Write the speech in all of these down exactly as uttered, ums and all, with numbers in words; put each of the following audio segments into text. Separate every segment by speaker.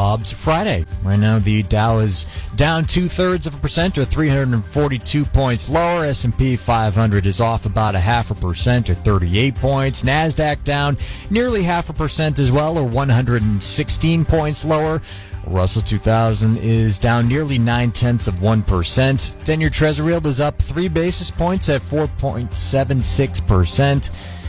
Speaker 1: Hobbs Friday. Right now, the Dow is down two-thirds of a percent, or three hundred forty-two points lower. S and P five hundred is off about a half a percent, or thirty-eight points. NASDAQ down nearly half a percent as well, or one hundred sixteen points lower. Russell two thousand is down nearly nine-tenths of one percent. ten-year Treasury yield is up three basis points at four point seven six percent.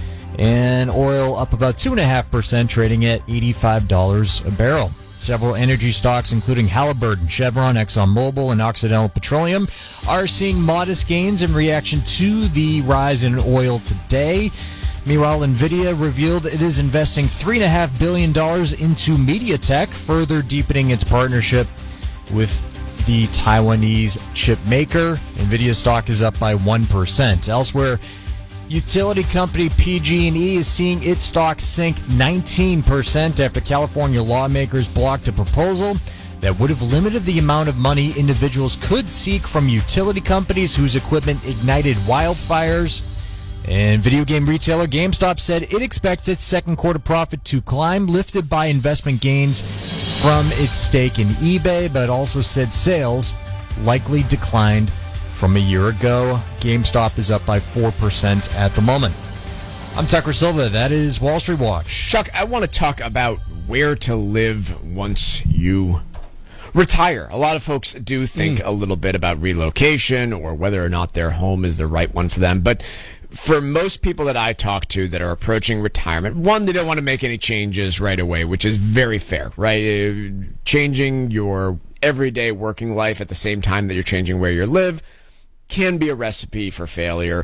Speaker 1: And oil up about two point five percent, trading at eighty-five dollars a barrel. Several energy stocks, including Halliburton, Chevron, ExxonMobil, and Occidental Petroleum, are seeing modest gains in reaction to the rise in oil today. Meanwhile, NVIDIA revealed it is investing three point five billion dollars into MediaTek, further deepening its partnership with the Taiwanese chip maker. NVIDIA stock is up by one percent. Elsewhere, utility company P G and E is seeing its stock sink nineteen percent after California lawmakers blocked a proposal that would have limited the amount of money individuals could seek from utility companies whose equipment ignited wildfires. And video game retailer GameStop said it expects its second quarter profit to climb, lifted by investment gains from its stake in eBay, but also said sales likely declined from a year ago. GameStop is up by four percent at the moment. I'm Tucker Silva. That is Wall Street Watch.
Speaker 2: Chuck, I want to talk about where to live once you retire. A lot of folks do think mm. a little bit about relocation or whether or not their home is the right one for them. But for most people that I talk to that are approaching retirement, one, they don't want to make any changes right away, which is very fair, right? Changing your everyday working life at the same time that you're changing where you live can be a recipe for failure.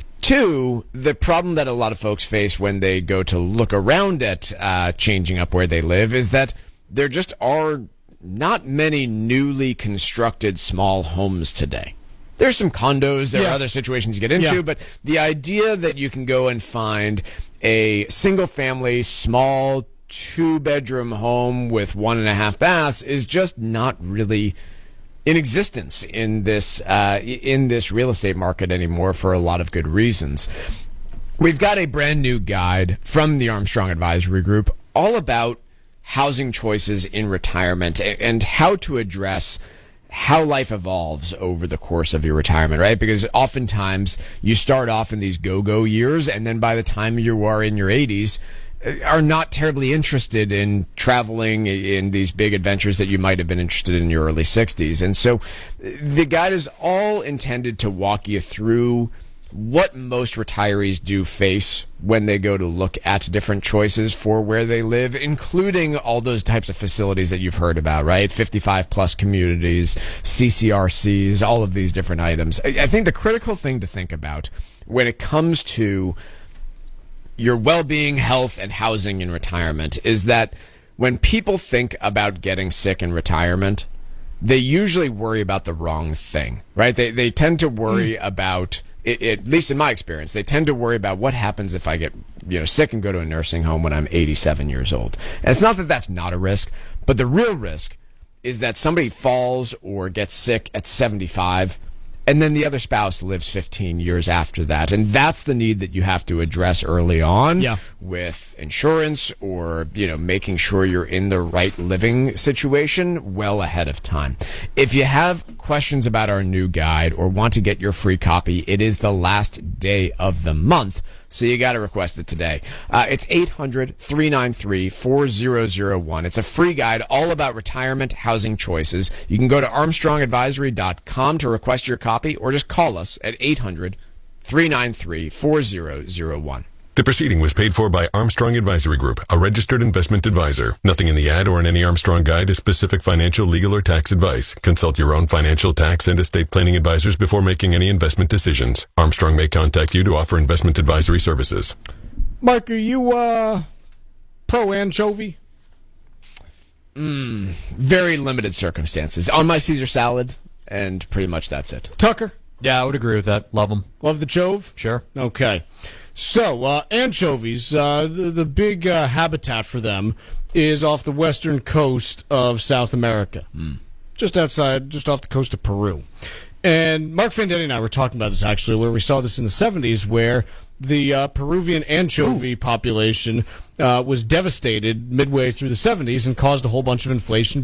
Speaker 2: Two, the problem that a lot of folks face when they go to look around at uh, changing up where they live is that there just are not many newly constructed small homes today. There's some condos, there yeah. are other situations you get into, yeah. but the idea that you can go and find a single-family, small, two-bedroom home with one and a half baths is just not really in existence in this uh, in this real estate market anymore, for a lot of good reasons. We've got a brand new guide from the Armstrong Advisory Group all about housing choices in retirement and how to address how life evolves over the course of your retirement, right? Because oftentimes you start off in these go-go years, and then by the time you are in your eighties, are not terribly interested in traveling in these big adventures that you might have been interested in your early sixties. And so the guide is all intended to walk you through what most retirees do face when they go to look at different choices for where they live, including all those types of facilities that you've heard about, right? fifty-five plus communities, C C R Cs, all of these different items. I think the critical thing to think about when it comes to your well-being, health, and housing in retirement is that when people think about getting sick in retirement, they usually worry about the wrong thing, right? They they tend to worry mm. about, it, it, at least in my experience, they tend to worry about what happens if I get you know sick and go to a nursing home when I'm eighty-seven years old. And it's not that that's not a risk, but the real risk is that somebody falls or gets sick at seventy-five, and then the other spouse lives fifteen years after that. And that's the need that you have to address early on
Speaker 1: yeah.
Speaker 2: with insurance or, you know, making sure you're in the right living situation well ahead of time. If you have questions about our new guide or want to get your free copy, it is the last day of the month, so you got to request it today. Uh, it's eight hundred, three nine three, four zero zero one. It's a free guide all about retirement housing choices. You can go to armstrong advisory dot com to request your copy, or just call us at eight hundred, three nine three, four zero zero one.
Speaker 3: The proceeding was paid for by Armstrong Advisory Group, a registered investment advisor. Nothing in the ad or in any Armstrong guide is specific financial, legal, or tax advice. Consult your own financial, tax, and estate planning advisors before making any investment decisions. Armstrong may contact you to offer investment advisory services.
Speaker 4: Mark, are you uh, pro anchovy?
Speaker 2: Mm, very limited circumstances. On my Caesar salad, and pretty much that's it.
Speaker 4: Tucker?
Speaker 1: Yeah, I would agree with that. Love them.
Speaker 4: Love the chove?
Speaker 1: Sure.
Speaker 4: Okay. So, uh, anchovies, uh, the, the big uh, habitat for them is off the western coast of South America,
Speaker 2: mm.
Speaker 4: just outside, just off the coast of Peru. And Mark Fandetti and I were talking about this, actually, where we saw this in the seventies, where the uh, Peruvian anchovy Ooh. population uh, was devastated midway through the seventies and caused a whole bunch of inflation